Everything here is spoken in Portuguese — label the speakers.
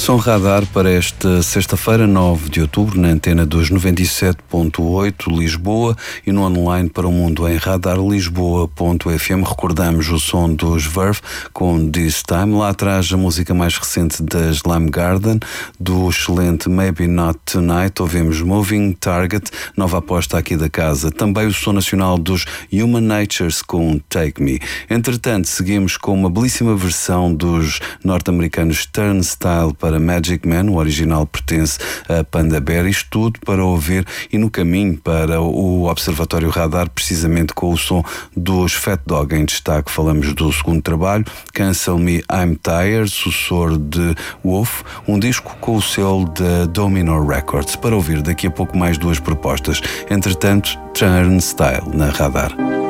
Speaker 1: Som Radar para esta sexta-feira, 9 de outubro, na antena dos 97.8 Lisboa e no online para o mundo em radarlisboa.fm. Recordamos o som dos Verve com This Time. Lá atrás a música mais recente das Lime Garden, do excelente Maybe Not Tonight. Ouvimos Moving Target, nova aposta aqui da casa. Também o som nacional dos Human Natures com Take Me. Entretanto, seguimos com uma belíssima versão dos norte-americanos Turnstile para Magic Man. O original pertence a Panda Bear. Isto tudo para ouvir e no caminho para o Observatório Radar, precisamente com o som dos Fat Dog em destaque. Falamos do segundo trabalho, Cancel Me I'm Tired, sucessor de Wolf, um disco com o selo da Domino Records. Para ouvir daqui a pouco mais duas propostas. Entretanto, Turnstile na Radar.